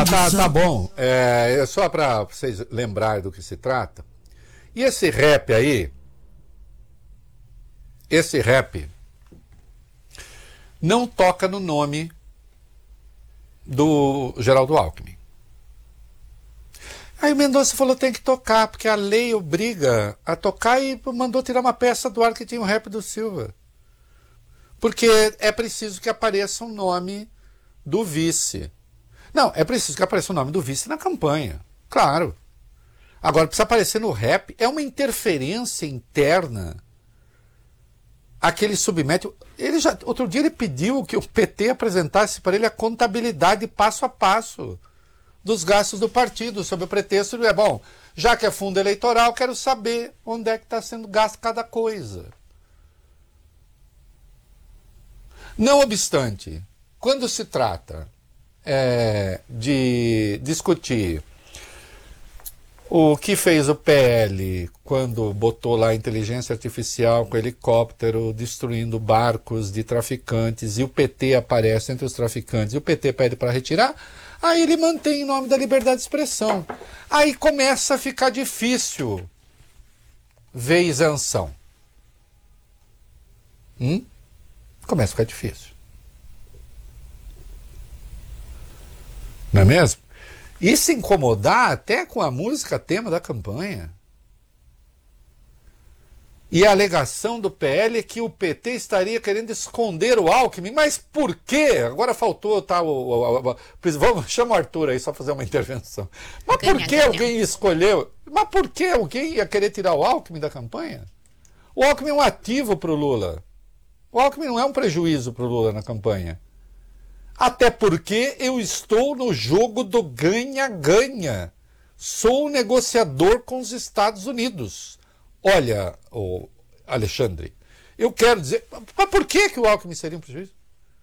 Tá bom. É só para vocês lembrarem do que se trata. E esse rap aí, não toca no nome do Geraldo Alckmin. Aí o Mendonça falou, tem que tocar, porque a lei obriga a tocar, e mandou tirar uma peça do ar que tinha o rap do Silva. Porque é preciso que apareça um nome do vice. Não, é preciso que apareça o nome do vice na campanha. Claro. Agora, precisa aparecer no rap. É uma interferência interna a que ele submete. Outro dia ele pediu que o PT apresentasse para ele a contabilidade passo a passo dos gastos do partido, sob o pretexto de, bom, já que é fundo eleitoral, quero saber onde é que está sendo gasto cada coisa. Não obstante, quando se trata de discutir o que fez o PL quando botou lá a inteligência artificial com helicóptero destruindo barcos de traficantes, e o PT aparece entre os traficantes e o PT pede para retirar, aí ele mantém em nome da liberdade de expressão. Aí começa a ficar difícil ver isenção. Começa a ficar difícil. Não é mesmo? E se incomodar até com a música tema da campanha. E a alegação do PL é que o PT estaria querendo esconder o Alckmin. Mas por quê? Agora faltou, tá? Chama o Arthur aí só fazer uma intervenção. Mas por que alguém escolheu? Mas por que alguém ia querer tirar o Alckmin da campanha? O Alckmin é um ativo para o Lula. O Alckmin não é um prejuízo para o Lula na campanha. Até porque eu estou no jogo do ganha-ganha. Sou negociador com os Estados Unidos. Olha, Alexandre, eu quero dizer... Mas por que o Alckmin seria um prejuízo?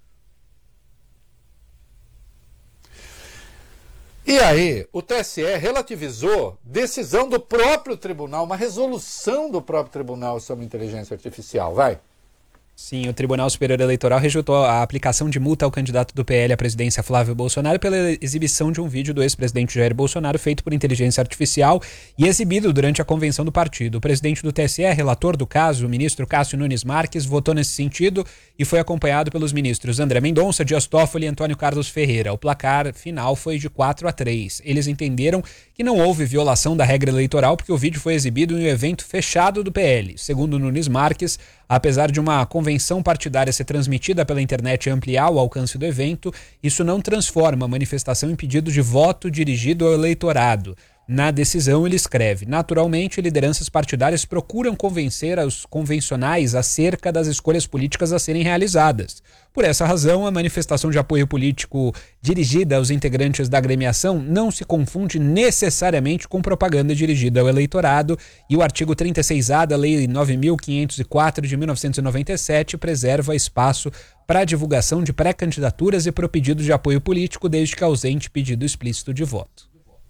E aí, o TSE relativizou decisão do próprio tribunal, uma resolução do próprio tribunal sobre inteligência artificial. Vai. Sim, o Tribunal Superior Eleitoral rejeitou a aplicação de multa ao candidato do PL à presidência Flávio Bolsonaro pela exibição de um vídeo do ex-presidente Jair Bolsonaro feito por inteligência artificial e exibido durante a convenção do partido. O presidente do TSE, relator do caso, o ministro Cássio Nunes Marques, votou nesse sentido e foi acompanhado pelos ministros André Mendonça, Dias Toffoli e Antônio Carlos Ferreira. O placar final foi de 4-3. Eles entenderam que não houve violação da regra eleitoral porque o vídeo foi exibido em um evento fechado do PL. Segundo Nunes Marques, apesar de uma convenção partidária ser transmitida pela internet e ampliar o alcance do evento, isso não transforma a manifestação em pedido de voto dirigido ao eleitorado. Na decisão, ele escreve: naturalmente, lideranças partidárias procuram convencer os convencionais acerca das escolhas políticas a serem realizadas. Por essa razão, a manifestação de apoio político dirigida aos integrantes da agremiação não se confunde necessariamente com propaganda dirigida ao eleitorado, e o artigo 36A da Lei 9.504 de 1997 preserva espaço para a divulgação de pré-candidaturas e para o pedido de apoio político, desde que ausente pedido explícito de voto.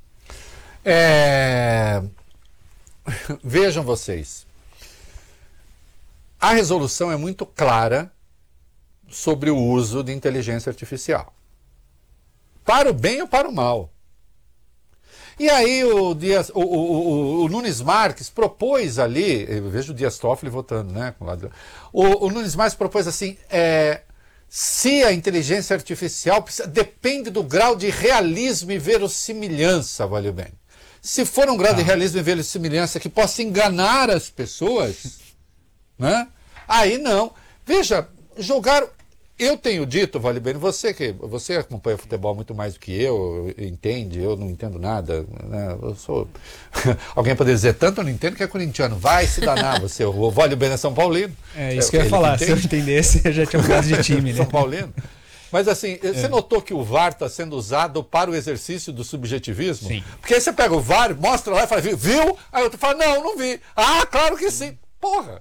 Vejam vocês, a resolução é muito clara sobre o uso de inteligência artificial, para o bem ou para o mal. E aí o Nunes Marques propôs ali, eu vejo o Dias Toffoli votando, né? O Nunes Marques propôs assim, se a inteligência artificial depende do grau de realismo e verossimilhança, valeu bem. Se for um grau de realismo e verossimilhança que possa enganar as pessoas, né? Aí não. Veja, jogaram... Eu tenho dito, vale bem, você acompanha futebol muito mais do que eu entende, eu não entendo nada, né? Eu sou... Alguém poderia dizer, tanto eu não entendo que é corintiano, vai se danar você, o vale bem é São Paulino. É isso que eu ia falar, se eu entendesse, eu já tinha mudado de time, né? São Paulino. Mas assim, você notou que o VAR está sendo usado para o exercício do subjetivismo? Sim. Porque aí você pega o VAR, mostra lá e fala, viu? Aí outro fala, não vi. Ah, claro que sim. Porra!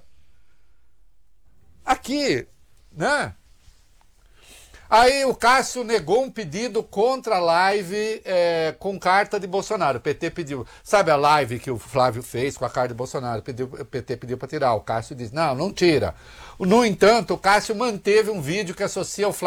Aqui, né? Aí o Cássio negou um pedido contra a live com carta de Bolsonaro. O PT pediu, sabe a live que o Flávio fez com a carta de Bolsonaro? O PT pediu para tirar. O Cássio disse, não tira. No entanto, o Cássio manteve um vídeo que associa o Flávio